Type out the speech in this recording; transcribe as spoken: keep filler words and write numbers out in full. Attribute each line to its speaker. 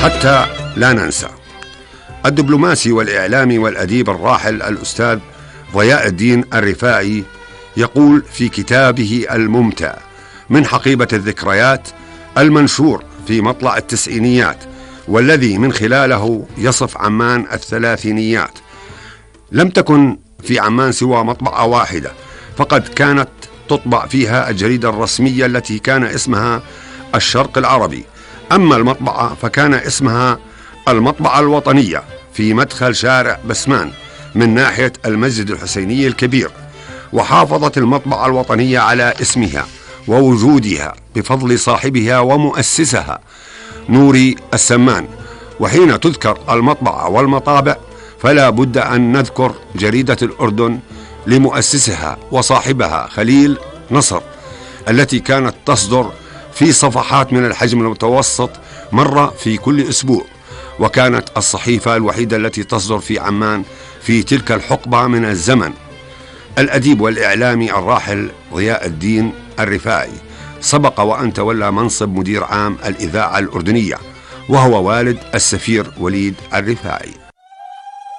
Speaker 1: حتى لا ننسى. الدبلوماسي والإعلامي والأديب الراحل الأستاذ ضياء الدين الرفاعي يقول في كتابه الممتع من حقيبة الذكريات المنشور في مطلع التسعينيات، والذي من خلاله يصف عمان الثلاثينيات: لم تكن في عمان سوى مطبعة واحدة، فقد كانت تطبع فيها الجريدة الرسمية التي كان اسمها الشرق العربي. أما المطبعة فكان اسمها المطبعة الوطنية في مدخل شارع بسمان من ناحية المسجد الحسيني الكبير، وحافظت المطبعة الوطنية على اسمها ووجودها بفضل صاحبها ومؤسسها نوري السمان. وحين تذكر المطبعة والمطابع فلا بد أن نذكر جريدة الأردن لمؤسسها وصاحبها خليل نصر، التي كانت تصدر في صفحات من الحجم المتوسط مرة في كل أسبوع، وكانت الصحيفة الوحيدة التي تصدر في عمان في تلك الحقبة من الزمن. الأديب والإعلامي الراحل ضياء الدين الرفاعي سبق وأن تولى منصب مدير عام الإذاعة الأردنية، وهو والد السفير وليد الرفاعي.